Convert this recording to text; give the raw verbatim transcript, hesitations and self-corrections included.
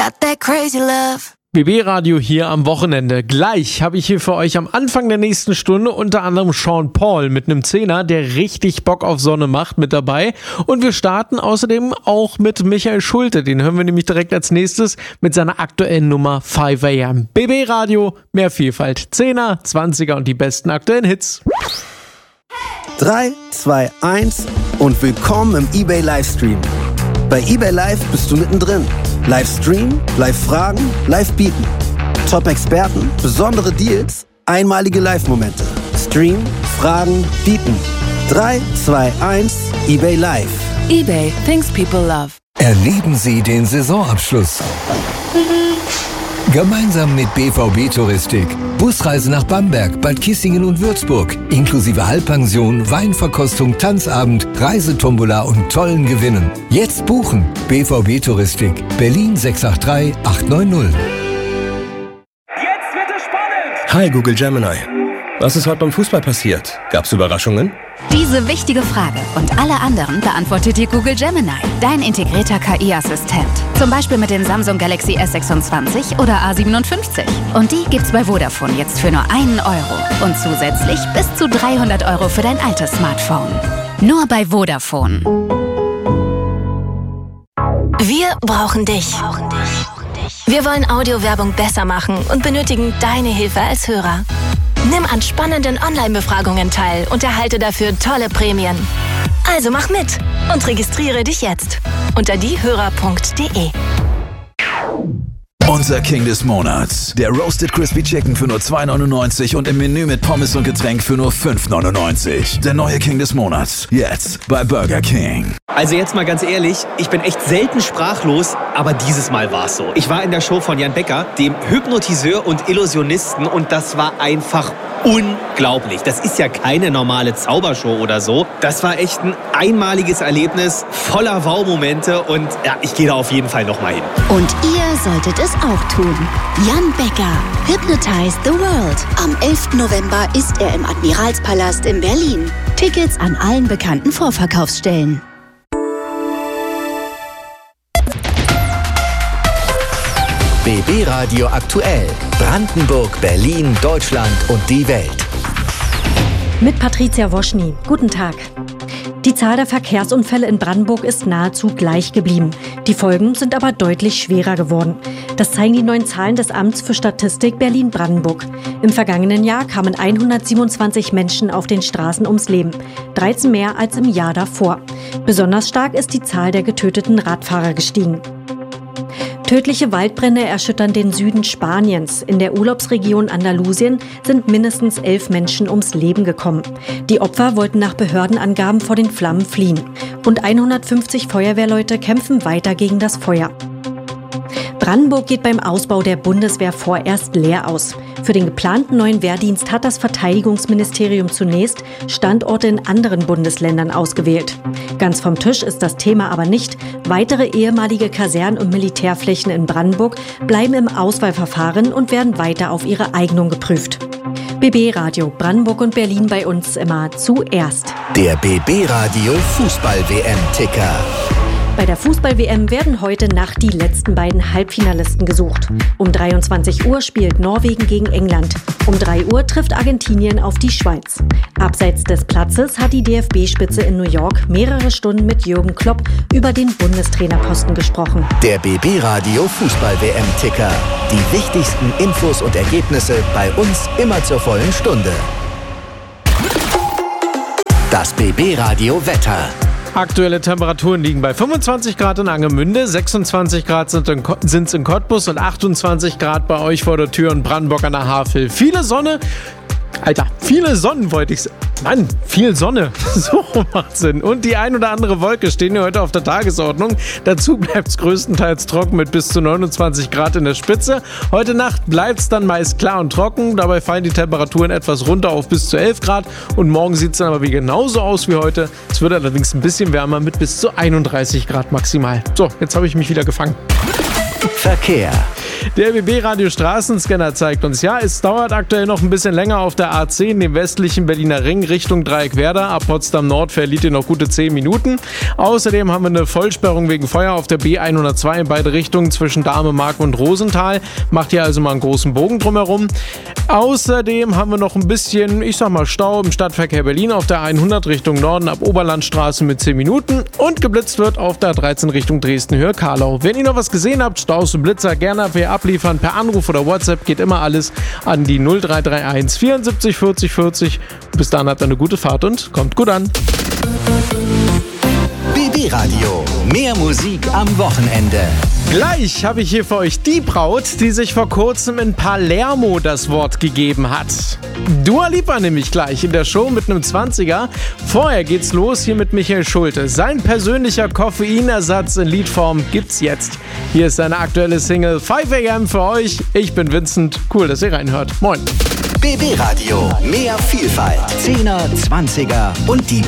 got that crazy love. B B-Radio hier am Wochenende. Gleich habe ich hier für euch am Anfang der nächsten Stunde unter anderem Sean Paul mit einem Zehner, der richtig Bock auf Sonne macht, mit dabei. Und wir starten außerdem auch mit Michael Schulte. Den hören wir nämlich direkt als nächstes mit seiner aktuellen Nummer fünf a m. B B-Radio, mehr Vielfalt. Zehner, Zwanziger und die besten aktuellen Hits. drei, zwei, eins und willkommen im eBay Livestream. Bei eBay Live bist du mittendrin. Livestream, Live-Fragen, Live-Bieten. Top-Experten, besondere Deals, einmalige Live-Momente. Stream, Fragen, Bieten. drei, zwei, eins, eBay Live. eBay, things people love. Erleben Sie den Saisonabschluss gemeinsam mit B V B Touristik. Busreise nach Bamberg, Bad Kissingen und Würzburg. Inklusive Halbpension, Weinverkostung, Tanzabend, Reisetombola und tollen Gewinnen. Jetzt buchen. B V B Touristik. Berlin sechs acht drei acht neun null. Jetzt wird es spannend! Hi Google Gemini. Was ist heute beim Fußball passiert? Gab's Überraschungen? Diese wichtige Frage und alle anderen beantwortet dir Google Gemini, dein integrierter K I-Assistent. Zum Beispiel mit dem Samsung Galaxy S sechsundzwanzig oder A siebenundfünfzig. Und die gibt's bei Vodafone jetzt für nur einen Euro. Und zusätzlich bis zu dreihundert Euro für dein altes Smartphone. Nur bei Vodafone. Wir brauchen dich. Wir wollen Audiowerbung besser machen und benötigen deine Hilfe als Hörer. Nimm an spannenden Online-Befragungen teil und erhalte dafür tolle Prämien. Also mach mit und registriere dich jetzt unter diehörer punkt de. Unser King des Monats. Der Roasted Crispy Chicken für nur zwei neunundneunzig und im Menü mit Pommes und Getränk für nur fünf neunundneunzig. Der neue King des Monats. Jetzt bei Burger King. Also jetzt mal ganz ehrlich, ich bin echt selten sprachlos, aber dieses Mal war's so. Ich war in der Show von Jan Becker, dem Hypnotiseur und Illusionisten, und das war einfach unglaublich. Das ist ja keine normale Zaubershow oder so. Das war echt ein einmaliges Erlebnis, voller Wow-Momente, und ja, ich gehe da auf jeden Fall nochmal hin. Und ihr solltet es auch tun. Jan Becker, Hypnotize the World. Am elften November ist er im Admiralspalast in Berlin. Tickets an allen bekannten Vorverkaufsstellen. B B-Radio aktuell. Brandenburg, Berlin, Deutschland und die Welt. Mit Patricia Woschny. Guten Tag. Die Zahl der Verkehrsunfälle in Brandenburg ist nahezu gleich geblieben. Die Folgen sind aber deutlich schwerer geworden. Das zeigen die neuen Zahlen des Amts für Statistik Berlin-Brandenburg. Im vergangenen Jahr kamen hundertsiebenundzwanzig Menschen auf den Straßen ums Leben. dreizehn mehr als im Jahr davor. Besonders stark ist die Zahl der getöteten Radfahrer gestiegen. Tödliche Waldbrände erschüttern den Süden Spaniens. In der Urlaubsregion Andalusien sind mindestens elf Menschen ums Leben gekommen. Die Opfer wollten nach Behördenangaben vor den Flammen fliehen. Rund hundertfünfzig Feuerwehrleute kämpfen weiter gegen das Feuer. Brandenburg geht beim Ausbau der Bundeswehr vorerst leer aus. Für den geplanten neuen Wehrdienst hat das Verteidigungsministerium zunächst Standorte in anderen Bundesländern ausgewählt. Ganz vom Tisch ist das Thema aber nicht. Weitere ehemalige Kasernen und Militärflächen in Brandenburg bleiben im Auswahlverfahren und werden weiter auf ihre Eignung geprüft. B B-Radio, Brandenburg und Berlin bei uns immer zuerst. Der B B-Radio Fußball-W M-Ticker. Bei der Fußball-W M werden heute Nacht die letzten beiden Halbfinalisten gesucht. Um dreiundzwanzig Uhr spielt Norwegen gegen England. Um drei Uhr trifft Argentinien auf die Schweiz. Abseits des Platzes hat die D F B-Spitze in New York mehrere Stunden mit Jürgen Klopp über den Bundestrainerposten gesprochen. Der B B-Radio Fußball-W M-Ticker. Die wichtigsten Infos und Ergebnisse bei uns immer zur vollen Stunde. Das B B-Radio Wetter. Aktuelle Temperaturen liegen bei fünfundzwanzig Grad in Angermünde, sechsundzwanzig Grad sind es in Cottbus und achtundzwanzig Grad bei euch vor der Tür in Brandenburg an der Havel. Viele Sonne, Alter, viele Sonnen wollte ich sagen. Mann, viel Sonne. So macht Sinn. Und die ein oder andere Wolke stehen hier heute auf der Tagesordnung. Dazu bleibt es größtenteils trocken mit bis zu neunundzwanzig Grad in der Spitze. Heute Nacht bleibt es dann meist klar und trocken. Dabei fallen die Temperaturen etwas runter auf bis zu elf Grad. Und morgen sieht es dann aber wie genauso aus wie heute. Es wird allerdings ein bisschen wärmer mit bis zu einunddreißig Grad maximal. So, jetzt habe ich mich wieder gefangen. Verkehr. Der B B-Radio Straßenscanner zeigt uns, ja, es dauert aktuell noch ein bisschen länger auf der A zehn, dem westlichen Berliner Ring, Richtung Dreieckwerder. Ab Potsdam Nord verliert ihr noch gute zehn Minuten. Außerdem haben wir eine Vollsperrung wegen Feuer auf der B hundertzwei in beide Richtungen zwischen Dahme, Mark und Rosenthal. Macht ihr also mal einen großen Bogen drumherum. Außerdem haben wir noch ein bisschen, ich sag mal, Stau im Stadtverkehr Berlin auf der hundert Richtung Norden ab Oberlandstraße mit zehn Minuten und geblitzt wird auf der dreizehn Richtung Dresden-Höhe Karlau. Wenn ihr noch was gesehen habt, Staus und Blitzer, gerne per abliefern, per Anruf oder WhatsApp, geht immer alles an die null drei drei eins vierundsiebzig vierzig vierzig. Bis dann habt ihr eine gute Fahrt und kommt gut an. B B-Radio, mehr Musik am Wochenende. Gleich habe ich hier für euch die Braut, die sich vor kurzem in Palermo das Wort gegeben hat. Dua Lipa nämlich gleich in der Show mit einem zwanziger. Vorher geht's los hier mit Michael Schulte. Sein persönlicher Koffeinersatz in Liedform gibt's jetzt. Hier ist seine aktuelle Single five a m für euch. Ich bin Vincent. Cool, dass ihr reinhört. Moin. B B-Radio, mehr Vielfalt. Zehner, Zwanziger und die